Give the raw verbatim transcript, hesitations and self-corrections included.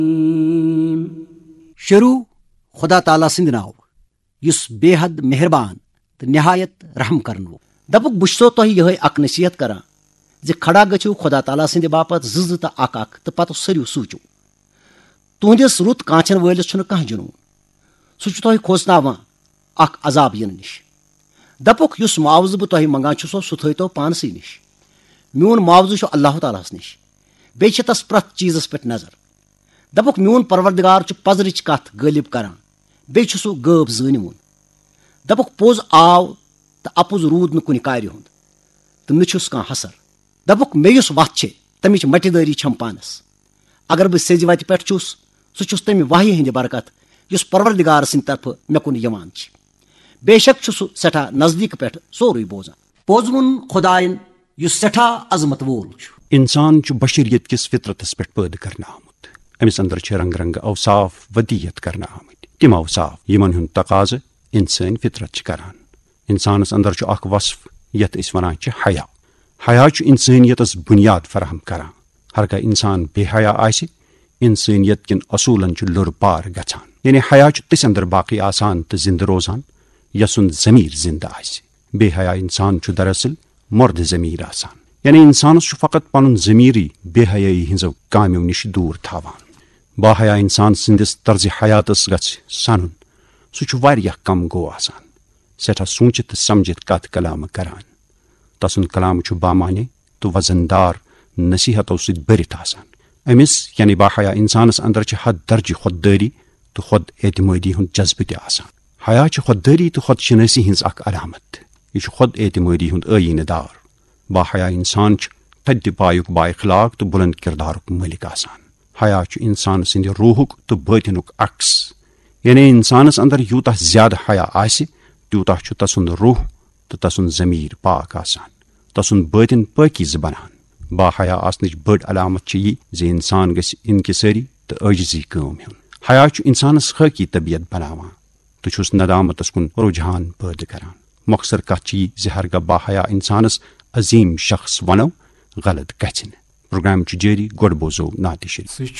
شروع خدا تعالیٰ سٕنٛدِ ناو یُس بے حد مہربان تہٕ نہایت رحم کرن وول. دپُکھ بہٕ چھُسو تۄہہِ یِہے اکھ نصیحت کران زِ کھڑا گٔژھِو خدا تعالیٰ سٕنٛدِ باپتھ زٕ زٕ تہٕ اکھ اکھ تہٕ پتہٕ سٔرِو سوٗنٛچِو. تُہنٛدِس رُت کانچھن وٲلِس چھُنہٕ کانٛہہ جنوٗن. سُہ چھُ تۄہہِ کھوژناوان اکھ عذاب یِنہٕ نِش. دپُکھ یُس معاوضہٕ بہٕ تۄہہِ منگان چھُسو سُہ تھٲیتو پانسٕے نِش. میون معاوضہٕ چھُ اللہ تعالیٰ ہس نِش. بیٚیہِ چھِ تس پرٛٮ۪تھ چیٖزس پٮ۪ٹھ نظر. دپُکھ میون پروردگار چھُ پزرٕچ کتھ غٲلب کران بیٚیہِ چھُ سُہ غٲب زٲنِوُن. دپُکھ پوٚز آو تہٕ اپُز روٗد نہٕ کُنہِ کارِ ہُنٛد تہٕ نہ چھُس کانٛہہ حسر. دپُکھ مےٚ یُس وتھ چھِ تمِچ مٹِدٲری چھم پانس. اگر بہٕ سیٚزِ وتہِ پٮ۪ٹھ چھُس سُہ چھُس تمہِ وحی ہٕنٛدِ برکت یُس پروردگار سٕنٛدِ طرفہٕ مےٚ کُن یِوان چھِ. بے شک چھُ سُہ سٮ۪ٹھاہ نزدیٖک پٮ۪ٹھ سورُے بوزان. پوٚز ووٚن خۄدایَن یُس سٮ۪ٹھاہ عظمت وول چھُ. انسان چھُ بشریت کِس فطرتس پٮ۪ٹھ پٲدٕ کرنہٕ آمُت. أمِس اندر چھِ رنگ رنگ اوصاف ودیت کرنہٕ آمٕتۍ. تِم اوصاف یِمن ہُنٛد تقاضہٕ انسٲنۍ فطرت چھِ کران. انسانس اندر چھُ اکھ وصف یتھ أسۍ ونان چھِ حیا. حیا چھُ انسٲنیتس بُنیاد فراہم کران. ہرگاہ انسان بے حیا آسہِ انسٲنیت کٮ۪ن اصوٗلن چھُ لُر پار گژھان. یعنی حیا چھُ تٔژ اندر باقٕے آسان تہٕ زندٕ روزان یس سُنٛد ضمیٖر زندٕ آسہِ. بے حیا انسان چھُ دراصل مردٕ ضمیٖر آسان. یعنی انسانس چھُ فقط پنُن ضمیٖرٕے بے حیٲیی ہٕنٛزو کامیو نِش دوٗر تھاوان. با حیا انسان سٕنٛدِس طرزِ حیاتس گژھِ سنُن سُہ چھُ واریاہ کم گوٚو آسان. سٮ۪ٹھاہ سوٗنچِتھ تہٕ سمجھِتھ کتھ کلامہٕ کران. تسُنٛد کلام چھُ بامعنی تہٕ وزن دار نصیحتو سۭتۍ بٔرِتھ آسان. أمِس یعنی با حیا انسانس اندر چھِ حد درجہِ خۄددٲری تہٕ خۄد اعتمٲدی ہُنٛد جذبہٕ تہِ آسان. حیا چھِ خۄددٲری تہٕ خۄد شنٲسی ہٕنٛز اکھ علامت. یہِ چھُ خۄد اعتمٲدی ہُنٛد ٲییٖنہٕ دار. با حیا انسان چھُ تھدِ پایُک با اخلاق تہٕ بُلند کردارُک مٲلِک آسان. حیا چھُ انسان سٕنٛدِ روحُک تہٕ بٲطِنُک عکس. یعنی انسانس اندر یوٗتاہ زیادٕ حیا آسہِ تیوٗتاہ چھُ تسُنٛد روح تہٕ تسُنٛد ضمیٖر پاک آسان. تسُنٛد بٲطِن پٲکیٖزٕ بنان. با حیا آسنٕچ بٔڑ علامت چھِ یہِ زِ انسان گژھِ انکسٲری تہٕ عٲجزی کٲم ہیوٚن. حیا چھُ انسانس حٲقی طبیعت بناوان تہٕ چھُس ندامتس کُن رجحان پٲدٕ کران. مۄخصر کتھ چھِ یہِ زِ ہرگاہ با حیا انسانس عظیٖم شخص ونو غلط گژھِ نہٕ. پروگرام چھُ جٲری گۄڈٕ بوزو نعتِ شریٖف. سُہ